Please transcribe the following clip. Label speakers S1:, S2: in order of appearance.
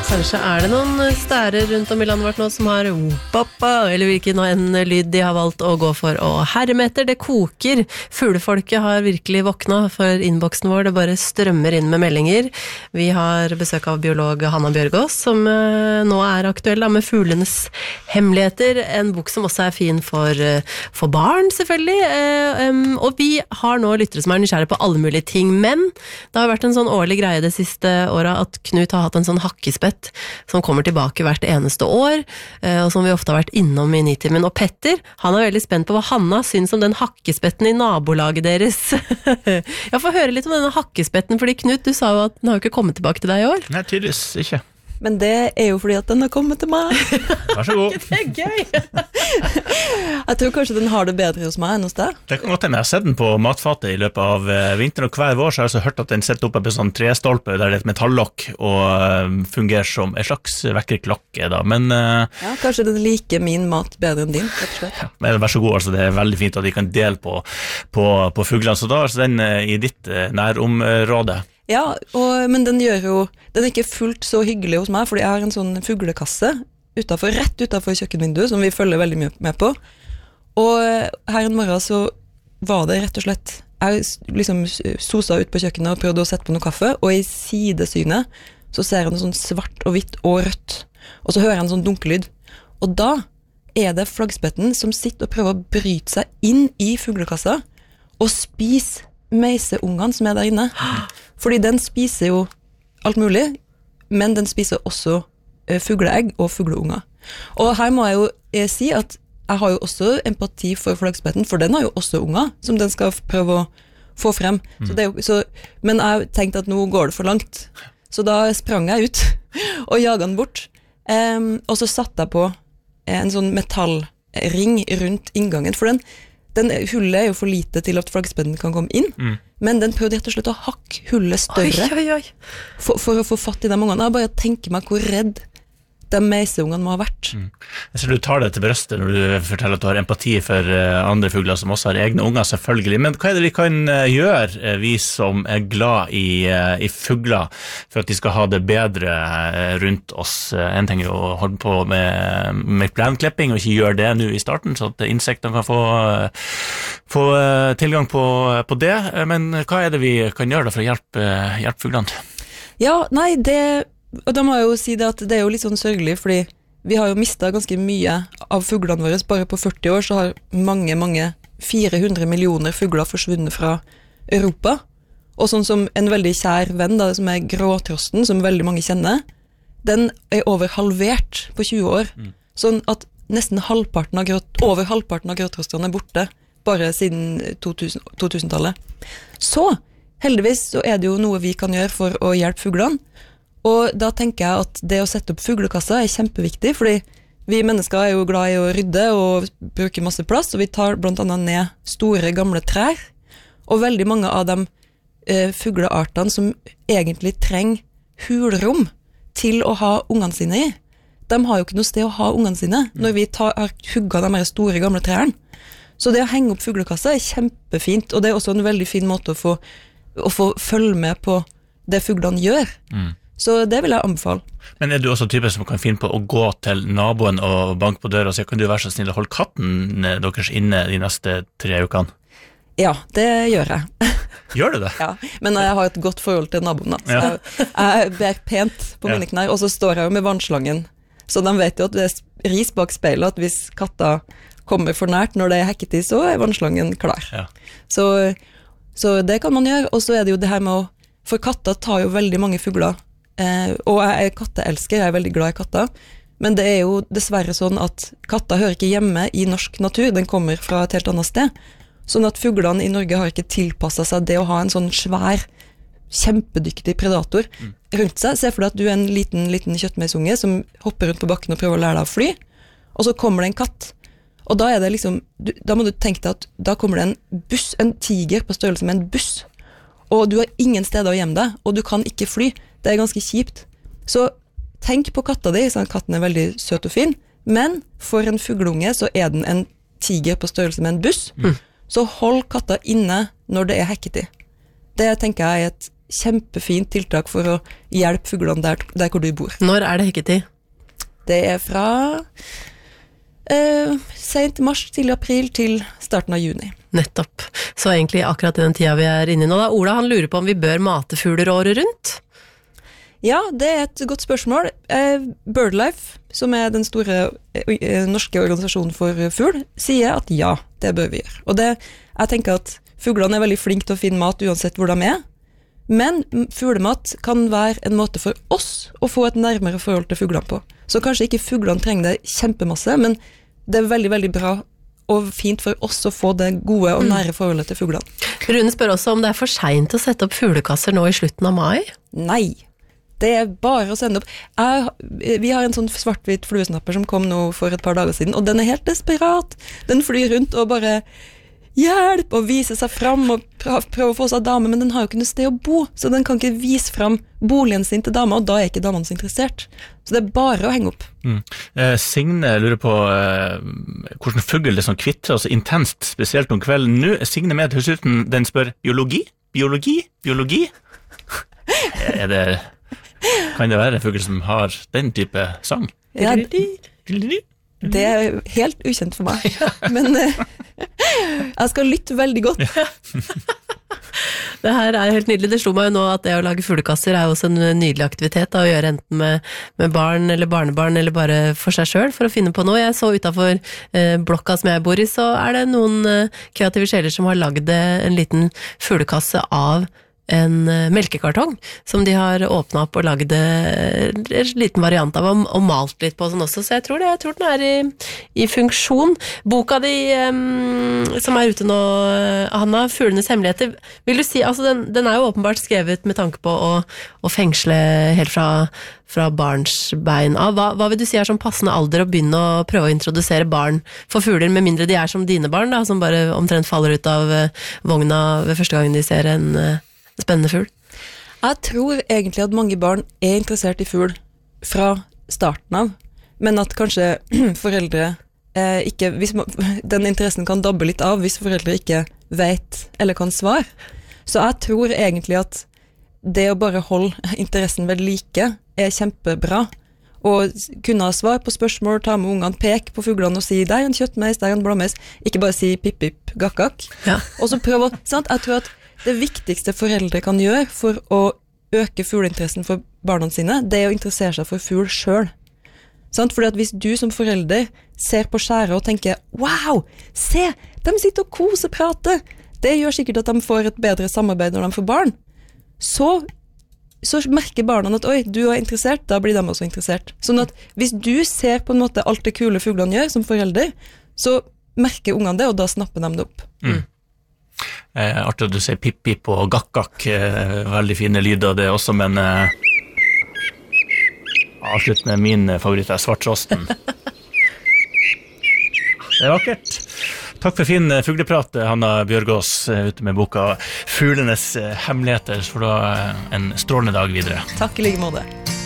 S1: Kanskje det noen stærer rundt om I landet vårt nå som har pappa, eller hvilken lyd de har valgt å gå for å herme etter. Det koker. Fuglefolket har virkelig våkna for innboksen vår. Det bare strømmer inn med meldinger. Vi har besøk av biolog Hanna Bjørgaas, som nå aktuell da, med Fuglenes hemmeligheter. En bok som også fin for barn, selvfølgelig. Og vi har nå lyttere som nysgjerrige på alle mulige ting, men det har vært en sånn årlig greie det siste året at Knut har hatt en sånn hakkespett som kommer tilbake hvert eneste år, og som vi ofte har vært innom I Nitimen. Og Petter, han veldig spent på hva Hanna synes om den hakkespetten I nabolaget deres. Jeg får høre litt om denne hakkespetten, fordi Knut, du sa jo at den har jo ikke kommet tilbake til deg I år.
S2: Nei, tydeligvis ikke.
S3: Men det jo fordi at den har kommet til meg.
S2: Vær så god.
S1: Det gøy.
S3: Jeg tror kanskje den har det bedre hos meg enn hos deg.
S2: Det kan godt hende. Jeg har sett den på matfatet I løpet av vinteren, og hver vår så har jeg også hørt at den setter opp en sånn trestolpe der det et metallokk og fungerer som en slags vekkerklokke da. Men
S3: ja, kanskje den liker min mat bedre enn din, rett og slett.
S2: Ja, men vær så god, altså, det veldig fint at de kan dele på fuglene, så da altså den I ditt nærområde.
S3: Ja, men den den ikke fullt så hyggelig hos meg, fordi jeg har en sånn fuglekasse rett utenfor kjøkkenvinduet, som vi følger veldig mye med på. Og her en morgen så var det rett og slett, jeg liksom sosa ut på kjøkkenet og prøvde å sette på noe kaffe, og I sidesynet så ser jeg noe sånn svart og hvitt og rødt, og så hører jeg en sånn dunkelyd. Og da det flaggspetten som sitter og prøver å bryte seg inn I fuglekassa, og spise meiseungene som der inne. Fordi den spiser jo alt mulig, men den spiser også fugleegg og fugleunger. Og her må jeg jo si at jeg har jo også empati for flaggspetten, for den har jo også unger som den skal prøve å få frem. Men jeg tenkte at nå går det for langt. Så da sprang jeg ut og jaget den bort. Og så satte jeg på en sånn metallring rundt inngangen, for den hullet jo for lite til at flaggspetten kan komme inn, men den prøvde rett og slett å hakke hullet større for å få fatt I de ungene. Jeg bare tenker meg hvor redd de meiseungene må ha vært.
S2: Jeg ser du tar det til brøstet når du forteller at du har empati for andre fugler som også har egne unger, selvfølgelig. Men hva det vi kan gjøre, vi som glad I fugler, for at de skal ha det bedre rundt oss? En ting å holde på med plenklipping, og ikke gjøre det nå I starten, så at insektene kan få tilgang på det. Men hva det vi kan gjøre da for å hjelpe fuglene?
S3: Ja, nei, og da må jeg jo si det at det jo litt sånn sørgelig, fordi vi har jo mistet ganske mye av fuglene våre. Bare på 40 år så har mange 400 millioner fugler forsvunnet fra Europa. Og sånn som en veldig kjær venn, da, som gråtrosten, som veldig mange kjenner, den over halvert på 20 år. Sånn at nesten over halvparten av gråtrostene borte, bare siden 2000-tallet. Så, heldigvis så det jo noe vi kan gjøre for å hjelpe fuglene. Og da tenker jeg at det å sette opp fuglekasser kjempeviktig, fordi vi mennesker jo glad I å rydde og bruke masse plass, og vi tar blant annet ned store gamle trær, og veldig mange av de fugleartene som egentlig trenger hulrom til å ha ungene sine I, de har jo ikke noe sted å ha ungene sine når vi har hugget de her store gamle trærne. Så det å henge opp fuglekasser kjempefint, og det også en veldig fin måte å få følge med på det fuglene gjør. Så det vil jeg anbefale.
S2: Men du også typen som kan finne på å gå til naboen og banke på døra og si, kan du være så snill å holde katten deres inne de neste 3 ukene?
S3: Ja, det gjør jeg.
S2: Gjør du det?
S3: Ja, men jeg har et godt forhold til naboen. Så jeg ber pent på mine knær, og så står jeg jo med vannslangen. Så de vet jo at det ris bak speilet, at hvis katta kommer for nært når det hekketid, så vannslangen klar. Ja. Så det kan man gjøre, og så det jo det her med for katter tar jo veldig mange fugler, og jeg katteelsker, jeg veldig glad I katter, men det jo dessverre sånn at katter hører ikke hjemme I norsk natur, den kommer fra et helt annet sted, sånn at fuglene I Norge har ikke tilpasset seg det å ha en sånn svær, kjempedyktig predator rundt seg. Se for deg at du en liten kjøttmeisunge som hopper rundt på bakken og prøver å lære deg å fly, og så kommer det en katt, og da det liksom, da må du tenke deg at da kommer det en buss, en tiger på størrelse med en buss, og du har ingen steder å gjemme deg, og du kan ikke fly. Det ganske kjipt. Så tenk på katta di, sånn at katten veldig søt og fin, men for en fugleunge så den en tiger på størrelse med en buss, så hold katta inne når det hekketid. Det tenker jeg kjempefint tiltak for å hjelpe fuglene der hvor du bor.
S1: Når det hekketid?
S3: Det fra sent mars til april til starten av juni.
S1: Nettopp. Så egentlig akkurat i den tida vi inne i nå da. Ola, han lurer på om vi bør mate fugler året rundt?
S3: Ja, det et godt spørsmål. BirdLife, som den store norske organisasjonen for fugl, sier at ja, det bør vi gjøre. Og jeg tenker at fuglene veldig flinke til å finne mat uansett hvor de men fuglemat kan være en måte for oss å få et nærmere forhold til fuglene på. Så kanskje ikke fuglene trenger det kjempemasse, men det veldig, veldig bra og fint for oss å få det gode og nære forholdet til fuglene.
S1: Rune spør også om det for sent å sette opp fuglekasser nå i slutten av mai?
S3: Nei, det bare å sende opp. Vi har en sånn svart-hvit fluesnapper som kom nå for et par dager siden, og den helt desperat. Den flyr rundt og bare hjelp og vise seg fram og prøve å få seg dame, men den har jo ikke noe sted å bo, så den kan ikke vise fram boligen sin til dama, og da ikke damene så interessert. Så det bare å henge opp.
S2: Signe lurer på hvordan fugl det som kvitter, altså intenst, spesielt om kvelden. Nå Signe med til slutten, den spør biologi? Kan det være en fugl som har den type sang?
S3: Ja, det helt ukjent for meg, men jeg skal lytte veldig godt.
S1: Det her helt nydelig. Det slo meg jo nå at det å lage fuglekasser også en nydelig aktivitet da, å gjøre enten med barn eller barnebarn eller bare for seg selv for å finne på noe. Jeg så utenfor blokka som jeg bor i, så det noen kreative sjeler som har laget en liten fuglekasse av en melkekartong som de har åpnet opp og laget en liten variant av og malt litt på sånn også, så jeg tror den i funksjon. Boka di som ute nå, Hanna, Fuglenes hemmeligheter, vil du si, altså den jo åpenbart skrevet med tanke på å fengsle helt fra barns bein av. Hva vil du si som passende alder å begynne å prøve å introdusere barn for fugler, med mindre de som dine barn, da, som bare omtrent faller ut av vogna ved første gangen de ser en spennende fugl?
S3: Jeg tror egentlig at mange barn interessert i fugl fra starten av, men at kanskje foreldre ikke, den interessen kan dabbe litt av hvis foreldre ikke vet eller kan svare. Så jeg tror egentlig at det å bare holde interessen ved like kjempebra, og kunne ha svar på spørsmål, ta med ungene, peke på fuglene og si der en kjøttmeis, der en blåmeis, ikke bare si pip-pip, gakk-gakk. Ja. Og så prøve, sant? Jeg tror at det viktigste foreldre kan gjøre for å øke fugleinteressen for barna sine, det å interessere seg for fugl selv. Fordi at hvis du som forelder ser på skjæret og tenker, wow, se, de sitter og koser, prater, det gjør sikkert at de får et bedre samarbeid når de får barn, så merker barna at, oi, du interessert, da blir de også interessert. Sånn at hvis du ser på en måte alt det kule fuglene gjør som forelder, så merker ungene det, og da snapper de det opp.
S2: Artig at du sier pip-pip og gakk-gakk, veldig fine lyder det også, men avslutt med min favoritt svarttrosten. Det vakkert. Takk for fin fugleprat, Hanna Bjørgaas, ute med boka Fuglenes hemmeligheter, for da en strålende dag videre.
S3: Takk i like måte.